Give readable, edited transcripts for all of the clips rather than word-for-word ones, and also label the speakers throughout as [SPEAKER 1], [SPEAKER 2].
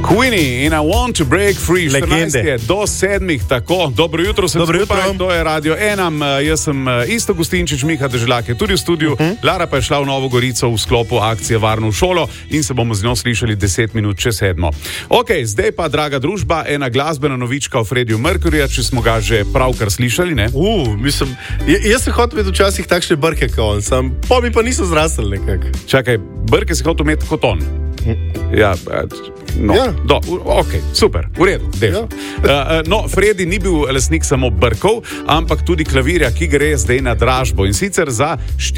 [SPEAKER 1] Queenie in I Want to Break Free.
[SPEAKER 2] Legende.
[SPEAKER 1] 14 je do 7, tako. Dobro jutro, sem skupaj, to je Radio 1. Jaz sem Isto Gustinčič, Miha Deželak je tudi v studiu. Lara pa je šla v Novo Gorico v sklopu akcije Varno v šolo in se bomo z njo slišali 10 minut čez 7. Ok, zdaj pa, draga družba, ena glasbena novička o Freddiju Mercuryja, če smo ga že pravkar slišali, ne?
[SPEAKER 2] Mislim, jaz sem hotel imeti včasih takšne brke kot on, pa mi pa niso zrasli nekako.
[SPEAKER 1] Čakaj, brke si hotel imeti kot on? Ja, no,
[SPEAKER 2] ja.
[SPEAKER 1] Ok, super, v redu, ja. No, Freddy ni bil lastnik samo brkov, ampak tudi klavirja, ki gre zdaj na dražbo in sicer za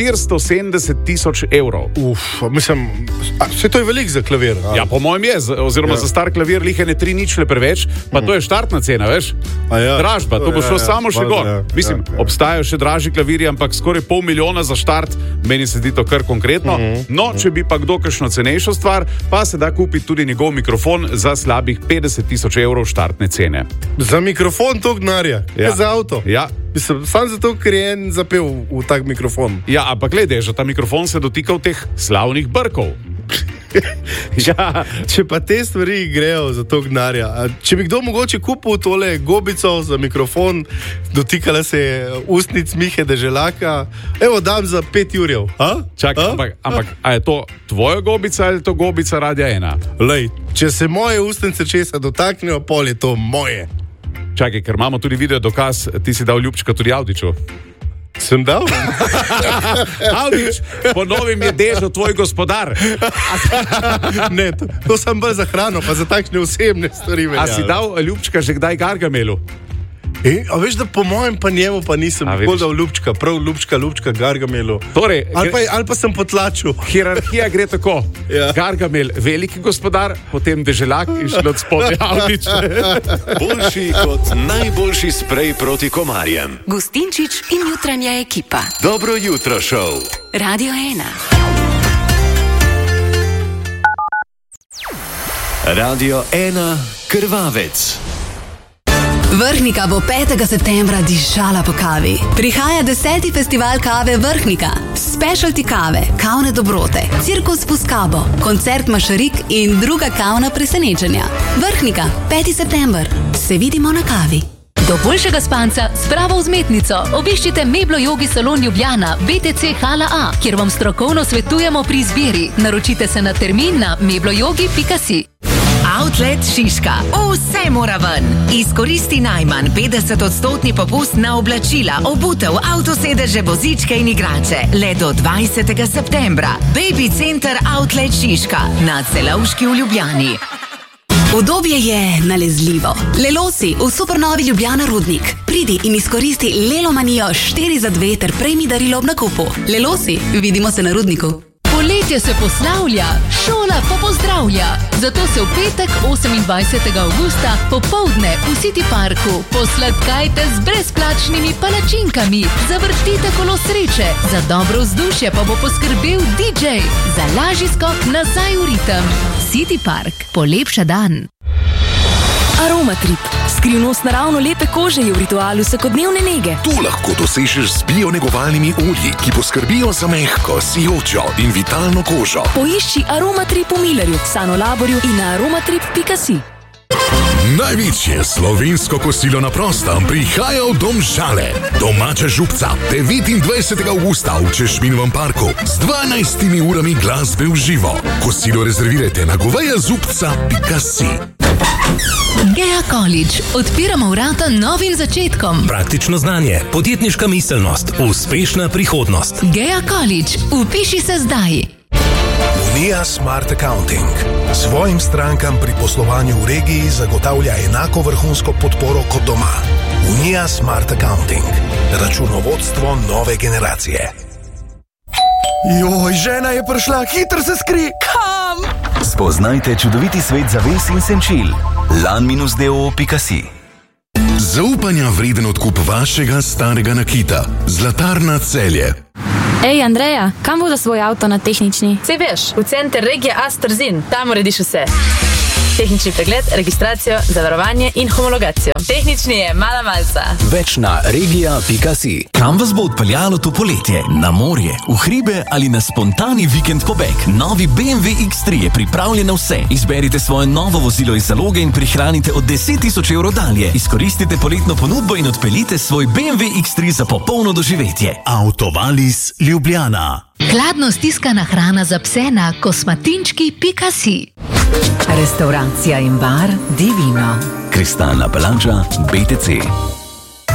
[SPEAKER 1] 470.000 evrov.
[SPEAKER 2] Mislim, vse to je veliko za klavir.
[SPEAKER 1] Ja, po mojem je, oziroma za star klavir lihe ne 3 ničle preveč, pa to je štartna cena, veš?
[SPEAKER 2] Ja.
[SPEAKER 1] Dražba, to bo šlo samo še gor. Mislim, obstajajo še dražji klaviri, ampak skoraj $500,000 za štart, meni se zdi to kar konkretno. No, če bi pa kdo kakšno cenejšo stvar, pa se da kupiti tudi njegov mikrofon za slabih 50.000 evrov štartne cene.
[SPEAKER 2] Za mikrofon to gnarja,
[SPEAKER 1] ja.
[SPEAKER 2] Za avto.
[SPEAKER 1] Ja.
[SPEAKER 2] Mislim, sam zato, ker je en zapel v tak mikrofon.
[SPEAKER 1] Ja, ampak gledaj, že ta mikrofon se dotika v teh slavnih brkov.
[SPEAKER 2] Ja, če pa te stvari grejo za to gnarja, če bi kdo mogoče kupil tole gobico za mikrofon, dotikala se je ustnic Mihe Deželaka, evo dam za 5 jurjev.
[SPEAKER 1] Čakaj, ampak a je to tvoja gobica ali je to gobica Radia 1?
[SPEAKER 2] Lej, če se moje ustnice česa dotaknejo, pol je to moje.
[SPEAKER 1] Čakaj, ker imamo tudi video dokaz, ti si dal ljubčka tudi Avdiču.
[SPEAKER 2] Sem dal?
[SPEAKER 1] Avdič, po novim je Dežo tvoj gospodar.
[SPEAKER 2] Ne, to sem bolj za hrano, pa za takšne osebne stvari.
[SPEAKER 1] A si dal ljubčka že kdaj Gargamelu?
[SPEAKER 2] A veš, da po mojem pa njemu pa nisem nikoli dal ljubčka, prav ljubčka Gargamelu.
[SPEAKER 1] Torej,
[SPEAKER 2] ali pa sem potlačil.
[SPEAKER 1] Hierarhija gre tako. Ja. Gargamel, veliki gospodar, potem Deželak in šlo od spodnje Avdič.
[SPEAKER 3] Boljši kot najboljši sprej proti komarjem.
[SPEAKER 4] Gustinčič in jutranja ekipa.
[SPEAKER 3] Dobro jutro, šov.
[SPEAKER 4] Radio 1.
[SPEAKER 3] Radio 1, krvavec.
[SPEAKER 4] Vrhnika bo 5. septembra dišala po kavi. Prihaja 10. festival kave Vrhnika. Specialty kave, kavne dobrote, cirkus Puskabo, koncert Mašarik in druga kavna presenečenja. Vrhnika, 5. september. Se vidimo na kavi.
[SPEAKER 5] Do boljšega spanca s pravo vzmetnico obiščite Meblo Jogi salon Ljubljana, BTC Hala A, kjer vam strokovno svetujemo pri izbiri. Naročite se na termin na meblojogi.si.
[SPEAKER 6] Outlet Šiška. Vse mora ven. Izkoristi najmanj 50% popust na oblačila, obutev, avtosedeže, vozičke in igrače. Le do 20. septembra. Baby Center Outlet Šiška na Celovški v Ljubljani.
[SPEAKER 4] Udobje je nalezljivo. Lelosi v supernovi Ljubljana Rudnik. Pridi in izkoristi Lelomanijo 4 za 2 ter prejmi darilo ob nakupu. Lelosi, vidimo se na Rudniku.
[SPEAKER 5] Poletje se poslavlja, šola pa pozdravlja. Zato se v petek 28. avgusta popoldne v City Parku posladkajte z brezplačnimi palačinkami, zavrtite kolo sreče, za dobro vzdušje pa bo poskrbel DJ, za lažji skok nazaj v ritem. City Park, polepša dan.
[SPEAKER 7] Aromatrip. Skrivnost naravno lepe kože je v ritualu vsakodnevne nege.
[SPEAKER 8] To lahko dosežeš z bionegovalnimi olji, ki poskrbijo za mehko, sijočo in vitalno kožo.
[SPEAKER 7] Poišči Aromatrip v Millerju, Sanolaborju in na aromatrip.si.
[SPEAKER 8] Največje slovensko kosilo na prostem prihaja v Domžale. Domača župca 29. avgusta v Češminovem parku z 12 urami glasbe v živo. Kosilo rezervirajte na govejazupca.si.
[SPEAKER 5] Gea College. Odpiramo vrata novim začetkom.
[SPEAKER 9] Praktično znanje, podjetniška miselnost, uspešna prihodnost.
[SPEAKER 5] Gea College. Upiši se zdaj.
[SPEAKER 10] Unija Smart Accounting. Svojim strankam pri poslovanju v regiji zagotavlja enako vrhunsko podporo kot doma. Unija Smart Accounting. Računovodstvo nove generacije.
[SPEAKER 11] Joj, žena je prišla, hitro se skri.
[SPEAKER 7] Kam?
[SPEAKER 12] Spoznajte čudoviti svet zaves in senčil. lan-do.si.
[SPEAKER 8] Zaupanja vreden odkup vašega starega nakita. Zlatarna Celje.
[SPEAKER 13] Ej, Andreja, kam voda svoj avto na tehnični?
[SPEAKER 14] Sej veš, v center regije Astrzin, tam urediš vse.
[SPEAKER 13] Tehnični pregled, registracijo, zavarovanje in homologacijo. Tehnični je mala malca.
[SPEAKER 14] Več na regija.si. Kam vas bo odpeljalo to poletje? Na morje, v hribe ali na spontani vikend pobeg? Novi BMW X3 je pripravljen na vse. Izberite svoje novo vozilo iz zaloge in prihranite od 10.000 evrov dalje. Izkoristite poletno ponudbo in odpeljite svoj BMW X3 za popolno doživetje.
[SPEAKER 15] Autovalis Ljubljana.
[SPEAKER 5] Hladno stiskana hrana za pse na kosmatinčki.si.
[SPEAKER 6] Restauracija in bar Divino.
[SPEAKER 12] Kristalna palača BTC.